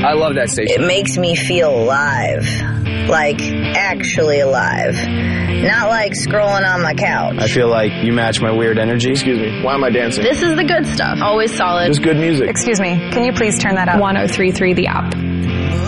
I love that station. It makes me feel alive. Like, actually alive. Not like scrolling on my couch. I feel like you match my weird energy. Excuse me, why am I dancing? This is the good stuff. Always solid. Just good music. Excuse me, can you please turn that up? 103.3 The App.